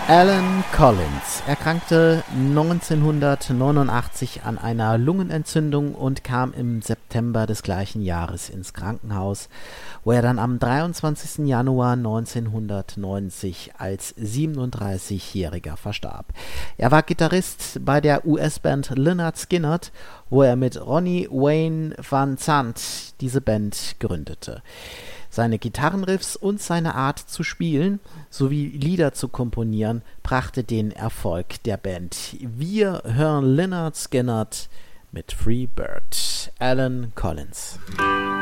Allen Collins erkrankte 1989 an einer Lungenentzündung und kam im September des gleichen Jahres ins Krankenhaus, wo er dann am 23. Januar 1990 als 37-Jähriger verstarb. Er war Gitarrist bei der US-Band Lynyrd Skynyrd, wo er mit Ronnie Wayne Van Zant diese Band gründete. Seine Gitarrenriffs und seine Art zu spielen sowie Lieder zu komponieren brachte den Erfolg der Band. Wir hören Lynyrd Skynyrd mit Free Bird. Allen Collins.